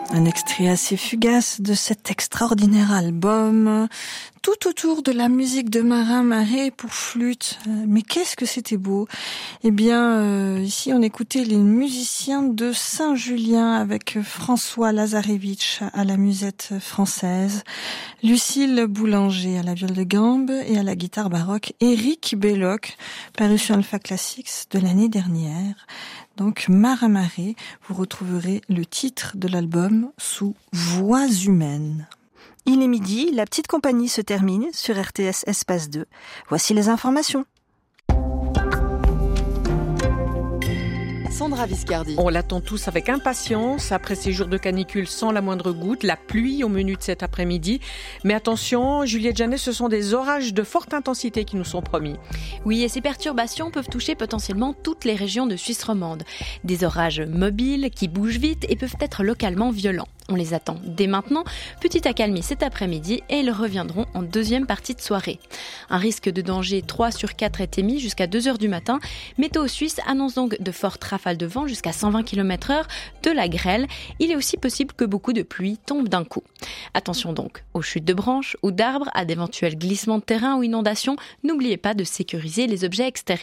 Un extrait assez fugace de cet extraordinaire album, tout autour de la musique de Marin Marais pour flûte. Mais qu'est-ce que c'était beau! Eh bien, ici on écoutait les musiciens de Saint-Julien avec François Lazarevitch à la musette française, Lucille Boulanger à la viole de gambe et à la guitare baroque, Éric Belloc, paru sur Alpha Classics de l'année dernière. Donc, Marin Marais, vous retrouverez le titre de l'album sous Voix humaines. Il est midi, la petite compagnie se termine sur RTS Espace 2. Voici les informations. Sandra Viscardi. On l'attend tous avec impatience après ces jours de canicule sans la moindre goutte, la pluie au menu de cet après-midi. Mais attention, Juliette Jeannet, ce sont des orages de forte intensité qui nous sont promis. Oui, et ces perturbations peuvent toucher potentiellement toutes les régions de Suisse romande. Des orages mobiles qui bougent vite et peuvent être localement violents. On les attend dès maintenant, petit accalmie cet après-midi et ils reviendront en deuxième partie de soirée. Un risque de danger 3 sur 4 est émis jusqu'à 2h du matin. Météo Suisse annonce donc de fortes rafales de vent jusqu'à 120 km/h, de la grêle. Il est aussi possible que beaucoup de pluie tombe d'un coup. Attention donc aux chutes de branches ou d'arbres, à d'éventuels glissements de terrain ou inondations. N'oubliez pas de sécuriser les objets extérieurs.